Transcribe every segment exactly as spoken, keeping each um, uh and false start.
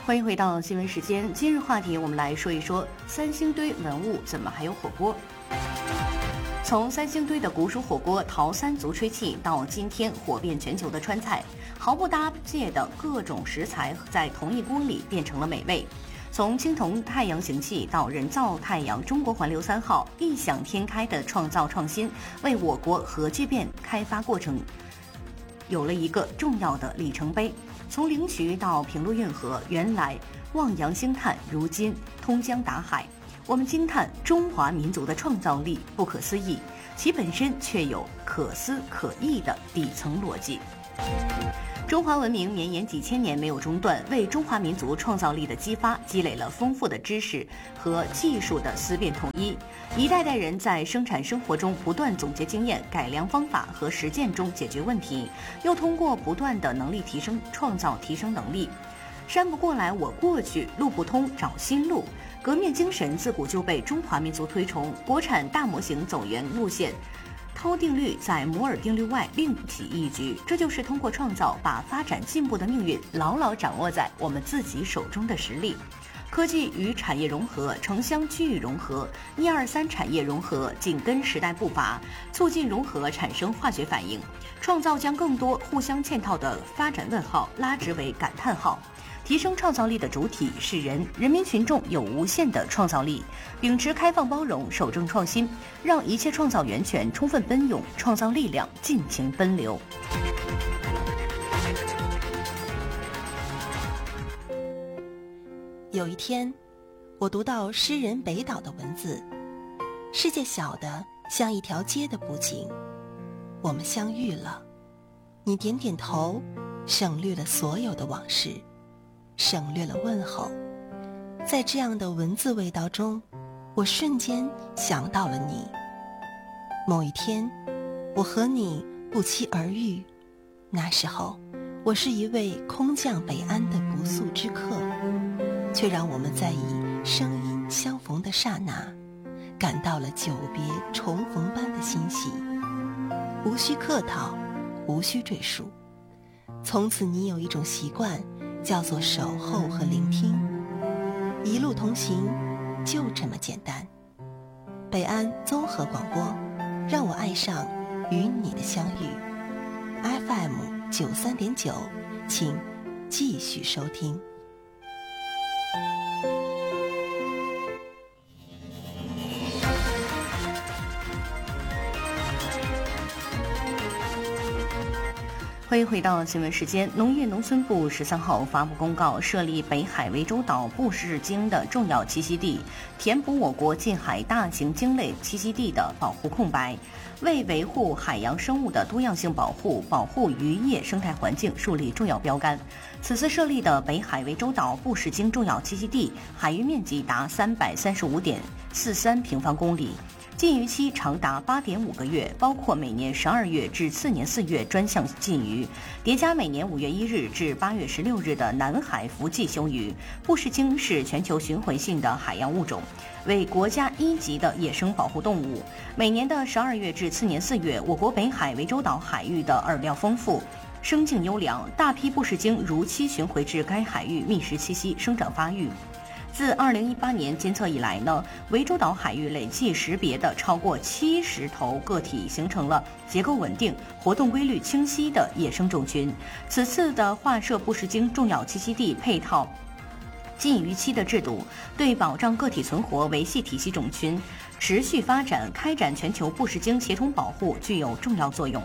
欢迎回到新闻时间。今日话题，我们来说一说三星堆文物怎么还有火锅。从三星堆的古蜀火锅陶三足吹气到今天火遍全球的川菜，毫不搭界的各种食材在同一锅里变成了美味。从青铜太阳行器到人造太阳中国环流三号，异想天开的创造创新，为我国核聚变开发过程有了一个重要的里程碑。从灵渠到平陆运河，原来望洋兴叹，如今通江达海。我们惊叹中华民族的创造力不可思议，其本身却有可思可议的底层逻辑。中华文明绵延几千年没有中断，为中华民族创造力的激发积累了丰富的知识和技术的思辨统一。一代代人在生产生活中不断总结经验，改良方法和实践中解决问题，又通过不断的能力提升创造提升能力。山不过来我过去，路不通找新路。革命精神自古就被中华民族推崇，国产大模型走原路线，韬定律在摩尔定律外另起一局，这就是通过创造把发展进步的命运牢牢掌握在我们自己手中的实力。科技与产业融合，城乡区域融合，一二三产业融合，紧跟时代步伐，促进融合产生化学反应，创造将更多互相嵌套的发展问号拉直为感叹号。提升创造力的主体是人，人民群众有无限的创造力，秉持开放包容，守正创新，让一切创造源泉充分奔涌，创造力量尽情奔流。 有一天，我读到诗人北岛的文字，世界小的像一条街的布景，我们相遇了，你点点头，省略了所有的往事，省略了问候。在这样的文字味道中，我瞬间想到了你。某一天，我和你不期而遇，那时候我是一位空降北安的不速之客，却让我们在以声音相逢的刹那，感到了久别重逢般的欣喜。无需客套，无需赘述，从此你有一种习惯，叫做守候和聆听，一路同行，就这么简单。北安综合广播，让我爱上与你的相遇。F M 九三点九，请继续收听。 欢迎回到新闻时间。农业农村部十三号发布公告，设立北海涠洲岛布氏鲸的重要栖息地，填补我国近海大型鲸类栖息地的保护空白，为维护海洋生物的多样性保护、保护渔业生态环境树立重要标杆。此次设立的北海涠洲岛布氏鲸重要栖息地，海域面积达三百三十五点四三平方公里。禁渔期长达八点五个月，包括每年十二月至次年四月专项禁渔，叠加每年五月一日至八月十六日的南海伏季休渔。布氏鲸是全球巡回性的海洋物种，为国家一级的野生保护动物。每年的十二月至次年四月，我国北海涠洲岛海域的饵料丰富，生境优良，大批布氏鲸如期巡回至该海域觅食栖息、生长发育。自二零一八年监测以来呢，涠洲岛海域累计识别的超过七十头个体，形成了结构稳定、活动规律清晰的野生种群。此次的划设布氏鲸重要栖息地配套禁渔期的制度，对保障个体存活、维系体系种群持续发展、开展全球布氏鲸协同保护具有重要作用。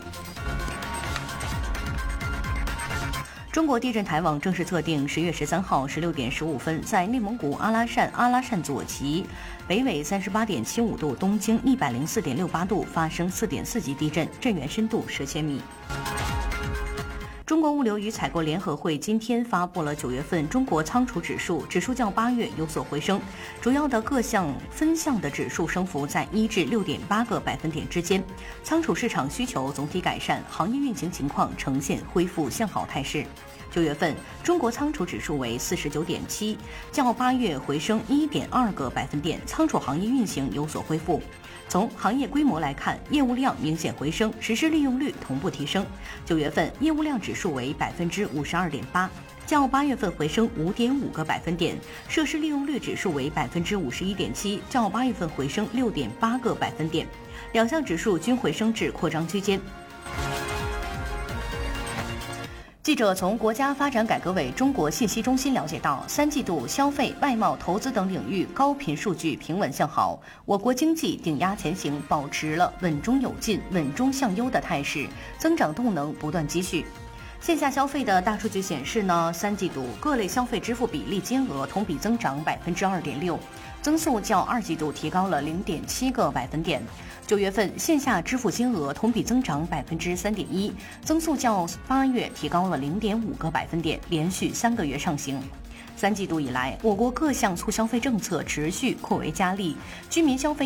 中国地震台网正式测定十月十三号十六点十五分，在内蒙古阿拉善阿拉善左旗北纬三十八点七五度，东经一百零四点六八度发生四点四级地震，震源深度十千米。中国物流与采购联合会今天发布了九月份中国仓储指数，指数较八月有所回升，主要的各项分项的指数升幅在一至六点八个百分点之间。仓储市场需求总体改善，行业运行情况呈现恢复向好态势。九月份中国仓储指数为四十九点七，较八月回升一点二个百分点，仓储行业运行有所恢复。从行业规模来看，业务量明显回升，实施利用率同步提升。九月份业务量指数为百分之五十二点八， 较八月份回升五点五个百分点；设施利用率指数为百分之五十一点七，较八月份回升六点八个百分点。两项指数均回升至扩张区间。记者从国家发展改革委中国信息中心了解到，三季度消费、外贸、投资等领域高频数据平稳向好，我国经济顶压前行保持了稳中有进、稳中向优的态势，增长动能不断积蓄。线下消费的大数据显示呢，三季度各类消费支付比例金额同比增长百分之二点六，增速较二季度提高了零点七个百分点。九月份线下支付金额同比增长百分之三点一，增速较八月提高了零点五个百分点，连续三个月上行。三季度以来，我国各项促消费政策持续扩为加力，居民消费